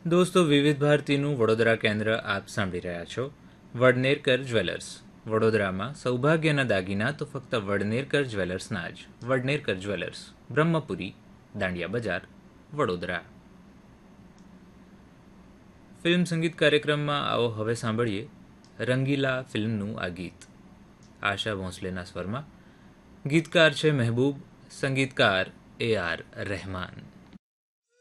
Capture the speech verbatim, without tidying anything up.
દોસ્તો, વિવિધ ભારતીનું વડોદરા કેન્દ્ર આપ સાંભળી રહ્યા છો. વડનેરકર જ્વેલર્સ વડોદરામાં સૌભાગ્યના દાગીના તો ફક્ત વડનેરકર જ્વેલર્સના જ. વડનેરકર જ્વેલર્સ, બ્રહ્મપુરી, દાંડિયા બજાર, વડોદરા. ફિલ્મ સંગીત કાર્યક્રમમાં આવો હવે સાંભળીએ રંગીલા ફિલ્મનું આ ગીત. આશા ભોંસલેના સ્વરમાં. ગીતકાર છે મહેબૂબ, સંગીતકાર એ આર રહેમાન.